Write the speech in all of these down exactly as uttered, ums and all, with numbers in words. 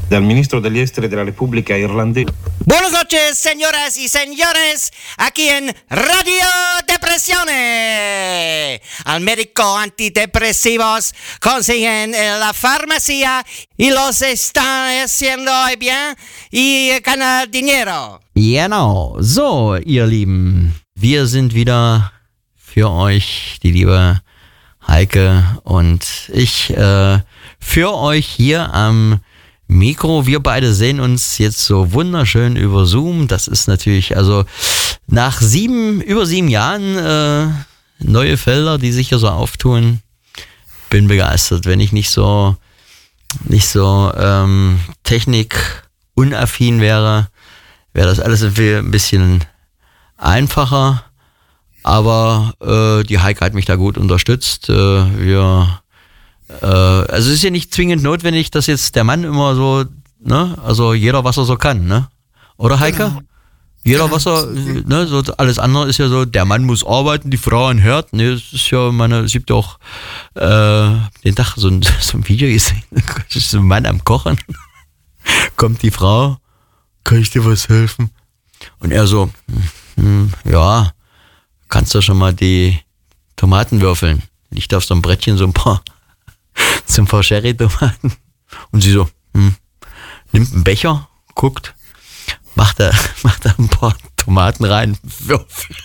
dal ministro degli esteri della Repubblica Irlandese. Buenas noches, señoras y señores, aquí en Radio Depresione. Al médico antidepresivos consiguen en la farmacia y los están haciendo bien y ganan dinero. Genau, so, ihr Lieben, wir sind wieder für euch, die liebe Heike und ich, äh, für euch hier am Mikro. Wir beide sehen uns jetzt so wunderschön über Zoom. Das ist natürlich, also nach sieben, über sieben Jahren äh, neue Felder, die sich hier so auftun. Bin begeistert. Wenn ich nicht so, nicht so ähm, technikunaffin wäre, wäre das alles ein bisschen einfacher. Aber äh, die Heike hat mich da gut unterstützt. Äh, wir Also es ist ja nicht zwingend notwendig, dass jetzt der Mann immer so, ne, also jeder, was er so kann, ne? Oder Heike? Genau. Jeder, was er, ne, so alles andere ist ja so, der Mann muss arbeiten, die Frau ein Herd, ne, das ist ja, meine, es gibt ja auch, äh, den Tag so ein, so ein Video gesehen, so ein Mann am Kochen, kommt die Frau, kann ich dir was helfen? Und er so, hm, ja, kannst du schon mal die Tomaten würfeln? Liegt auf so einem Brettchen so ein paar zum paar Sherry-Tomaten. Und sie so, hm, nimmt einen Becher, guckt, macht da, macht da ein paar Tomaten rein, würfelt.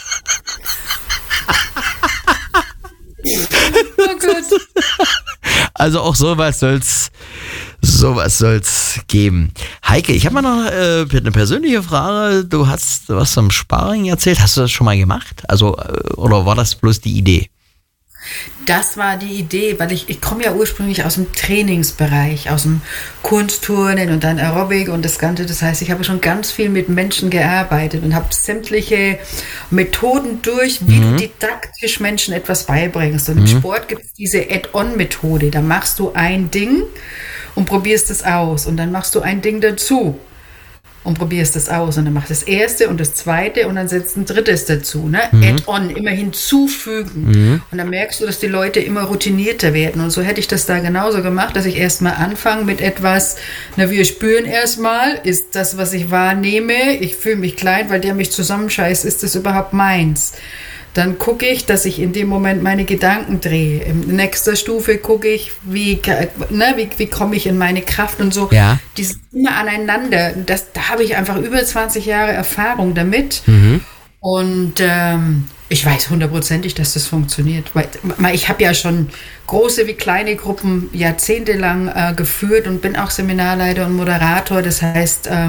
Oh Gott. Also auch sowas soll's, sowas soll's geben. Heike, ich habe mal noch äh, eine persönliche Frage. Du hast was vom Sparring erzählt. Hast du das schon mal gemacht? Also, oder war das bloß die Idee? Das war die Idee, weil ich, ich komme ja ursprünglich aus dem Trainingsbereich, aus dem Kunstturnen und dann Aerobic und das Ganze. Das heißt, ich habe schon ganz viel mit Menschen gearbeitet und habe sämtliche Methoden durch, wie mhm. du didaktisch Menschen etwas beibringst. Und im mhm. Sport gibt es diese Add-on-Methode. Da machst du ein Ding und probierst es aus und dann machst du ein Ding dazu. Und probierst das aus und dann machst du das erste und das zweite und dann setzt ein drittes dazu. Ne? Mhm. Add-on, immer hinzufügen. Mhm. Und dann merkst du, dass die Leute immer routinierter werden. Und so hätte ich das da genauso gemacht, dass ich erstmal anfange mit etwas, na, wir spüren erstmal, ist das, was ich wahrnehme, ich fühle mich klein, weil der mich zusammenscheißt, ist das überhaupt meins? Dann gucke ich, dass ich in dem Moment meine Gedanken drehe. In nächster Stufe gucke ich, wie, ne, wie, wie komme ich in meine Kraft und so. Ja. Dieses immer aneinander, das, da habe ich einfach über zwanzig Jahre Erfahrung damit. Mhm. Und ähm, ich weiß hundertprozentig, dass das funktioniert. Weil ich habe ja schon große wie kleine Gruppen jahrzehntelang äh, geführt und bin auch Seminarleiter und Moderator. Das heißt, äh,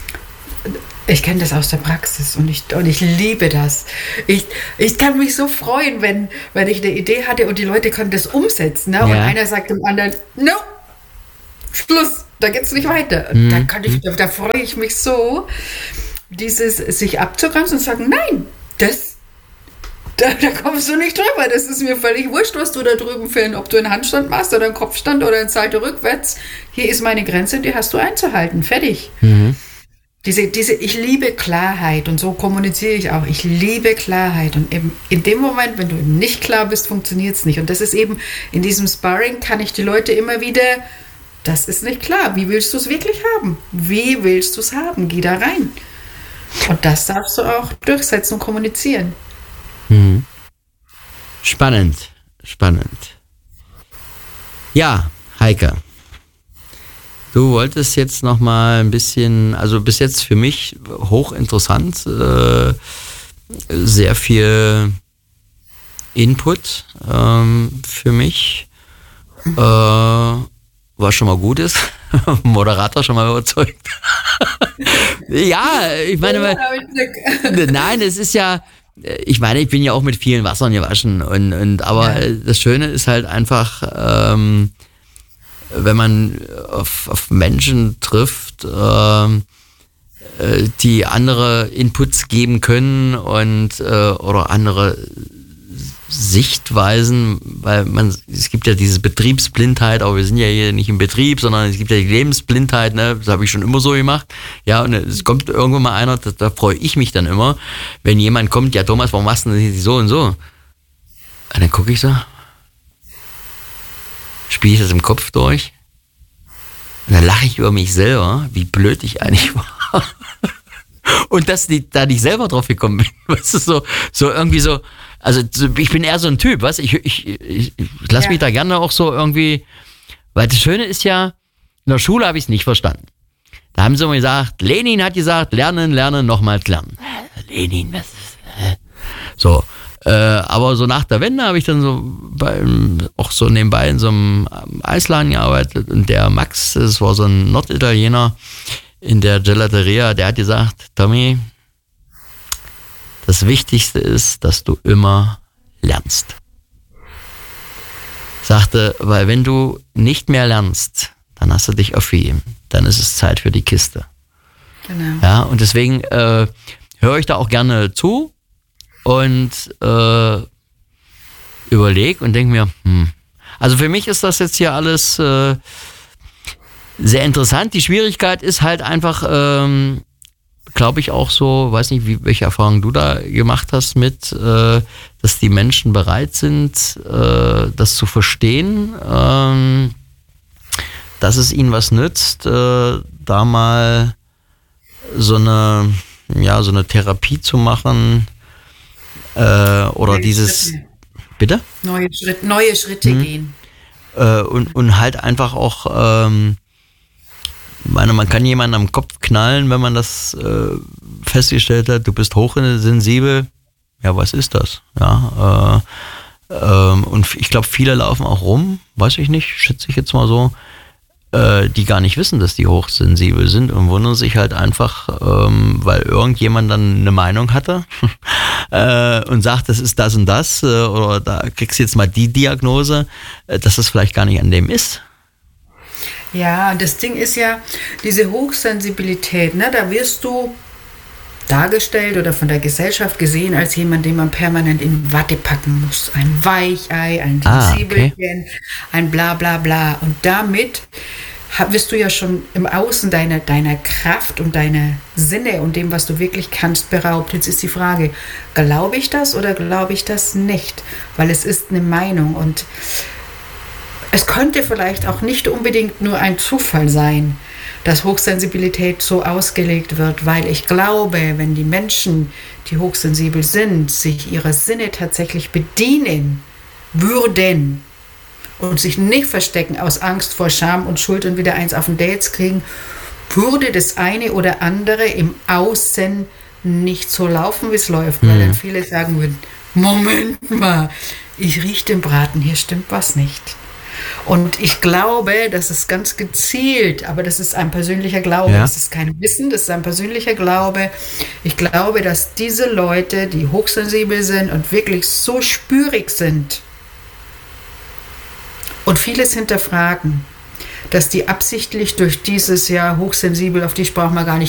ich kenne das aus der Praxis und ich, und ich liebe das. Ich, ich kann mich so freuen, wenn, wenn ich eine Idee hatte und die Leute können das umsetzen. Ne? Ja. Und einer sagt dem anderen, no, Schluss, da geht's nicht weiter. Mhm. Da, kann ich, da, da freue ich mich so, dieses sich abzugrenzen und sagen, nein, das, da, da kommst du nicht drüber. Das ist mir völlig wurscht, was du da drüben fällst, ob du einen Handstand machst oder einen Kopfstand oder einen Seite rückwärts. Hier ist meine Grenze, die hast du einzuhalten. Fertig. Mhm. Diese, diese, ich liebe Klarheit und so kommuniziere ich auch. Ich liebe Klarheit und eben in dem Moment, wenn du eben nicht klar bist, funktioniert es nicht. Und das ist eben, in diesem Sparring kann ich die Leute immer wieder, das ist nicht klar. Wie willst du es wirklich haben? Wie willst du es haben? Geh da rein. Und das darfst du auch durchsetzen und kommunizieren. Mhm. Spannend, spannend. Ja, Heike. Du wolltest jetzt noch mal ein bisschen, also bis jetzt für mich hochinteressant, äh, sehr viel Input ähm, für mich, äh, was schon mal gut ist. Moderator schon mal überzeugt. Ja, ich meine, weil, nein, es ist ja, ich meine, ich bin ja auch mit vielen Wassern gewaschen und, und aber ja. Das Schöne ist halt einfach, ähm, wenn man auf, auf Menschen trifft, äh, die andere Inputs geben können und äh, oder andere Sichtweisen, weil man, es gibt ja diese Betriebsblindheit, aber wir sind ja hier nicht im Betrieb, sondern es gibt ja die Lebensblindheit, ne? Das habe ich schon immer so gemacht. Ja, und es kommt irgendwann mal einer, da, da freue ich mich dann immer, wenn jemand kommt, ja Thomas, warum machst du das so und so? Und dann gucke ich so, spiele ich das im Kopf durch Und dann lache ich über mich selber, wie blöd ich eigentlich war. Und dass die, da nicht selber drauf gekommen bin. Weißt du, so, so irgendwie so, also ich bin eher so ein Typ, was? Ich, ich, ich, ich lasse ja. mich da gerne auch so irgendwie, weil das Schöne ist ja, in der Schule habe ich es nicht verstanden. Da haben sie immer gesagt, Lenin hat gesagt, lernen, lernen, nochmals lernen. Lenin, was ist, äh? So, äh, aber so nach der Wende habe ich dann so bei, auch so nebenbei in so einem Eisladen gearbeitet und der Max, das war so ein Norditaliener in der Gelateria, der hat gesagt, Tommy, das Wichtigste ist, dass du immer lernst. Sagte, weil wenn du nicht mehr lernst, dann hast du dich aufgegeben. Dann ist es Zeit für die Kiste. Genau. Ja, und deswegen äh, höre ich da auch gerne zu und äh, überlege und denke mir, hm. Also für mich ist das jetzt hier alles äh, sehr interessant. Die Schwierigkeit ist halt einfach, ähm, glaube ich auch so, weiß nicht, wie, welche Erfahrungen du da gemacht hast mit, äh, dass die Menschen bereit sind, äh, das zu verstehen, ähm, dass es ihnen was nützt, äh, da mal so eine, ja, so eine Therapie zu machen äh, oder neue dieses, Schritte. Bitte? Neue, Schritt, neue Schritte hm. gehen. Äh, und, und halt einfach auch, ähm, meine, man kann jemanden am Kopf knallen, wenn man das äh, festgestellt hat, du bist hochsensibel. Ja, was ist das? Ja, äh, äh, und ich glaube, viele laufen auch rum, weiß ich nicht, schätze ich jetzt mal so, äh, die gar nicht wissen, dass die hochsensibel sind und wundern sich halt einfach, ähm, weil irgendjemand dann eine Meinung hatte äh, und sagt, das ist das und das, äh, oder da kriegst du jetzt mal die Diagnose, äh, dass das vielleicht gar nicht an dem ist. Ja, das Ding ist ja, diese Hochsensibilität, ne, da wirst du dargestellt oder von der Gesellschaft gesehen als jemand, den man permanent in Watte packen muss. Ein Weichei, ein Sensibelchen, ah, okay. ein bla bla bla. Und damit wirst du ja schon im Außen deiner, deiner Kraft und deiner Sinne und dem, was du wirklich kannst, beraubt. Jetzt ist die Frage, glaube ich das oder glaube ich das nicht? Weil es ist eine Meinung und es könnte vielleicht auch nicht unbedingt nur ein Zufall sein, dass Hochsensibilität so ausgelegt wird, weil ich glaube, wenn die Menschen, die hochsensibel sind, sich ihrer Sinne tatsächlich bedienen würden und sich nicht verstecken aus Angst vor Scham und Schuld und wieder eins auf den Dates kriegen, würde das eine oder andere im Außen nicht so laufen, wie es läuft, mhm. weil dann viele sagen würden, Moment mal, ich rieche den Braten, hier stimmt was nicht. Und ich glaube, das ist ganz gezielt, aber das ist ein persönlicher Glaube, ja. Das ist kein Wissen, das ist ein persönlicher Glaube. Ich glaube, dass diese Leute, die hochsensibel sind und wirklich so spürig sind und vieles hinterfragen, dass die absichtlich durch dieses Jahr hochsensibel, auf dich brauchen wir gar nicht